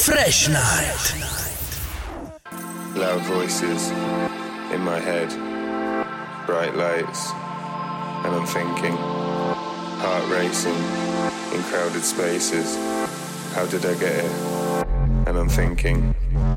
Fresh Night. Loud voices in my head, bright lights, and I'm thinking, heart racing in crowded spaces. How did I get here? And I'm thinking,